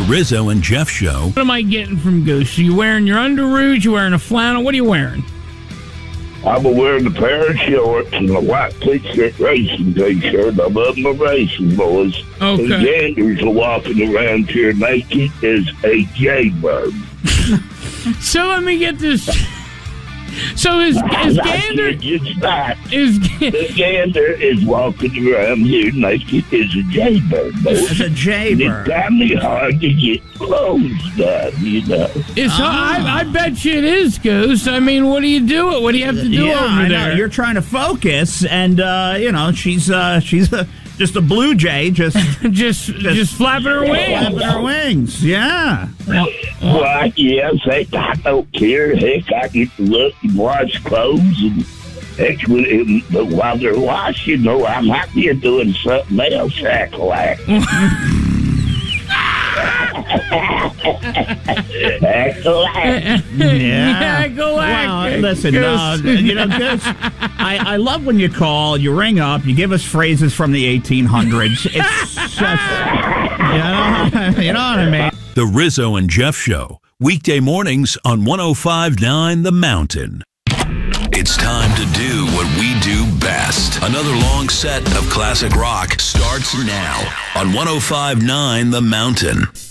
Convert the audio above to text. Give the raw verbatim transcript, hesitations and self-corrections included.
Rizzo and Jeff Show. What am I getting from Goose? Are you wearing your underoos? You wearing a flannel? What are you wearing? I'm wearing a pair of shorts and a white t-shirt, racing t-shirt. I'm up my racing, boys. Okay. And Ganders are walking around here naked as a jaybird. So let me get this. So is, is Gander... It's not. Is, the Gander is walking around here naked as a jaybird. As a jaybird. It's kind of hard to get clothes done, you know. It's, Ah. I, I bet you it is, Goose. I mean, what do you do? What do you have to do yeah, over I there? know. You're trying to focus, and, uh, you know, she's uh, she's a, just a blue jay, just... just, just, just flapping her wings. Flapping her wings, yeah. Well, yes, heck, I don't care. Heck, I get to look and wash clothes, and heck, when it, but while they're washing, you know, I'm happy doing something else, act like. Act like. Yeah. Go Well, listen, uh, you know, Goose, I, I love when you call, you ring up, you give us phrases from the eighteen hundreds. It's just, you know, you know what I mean? The Rizzo and Jeff Show, weekday mornings on one oh five point nine The Mountain. It's time to do what we do best. Another long set of classic rock starts now on one oh five point nine The Mountain.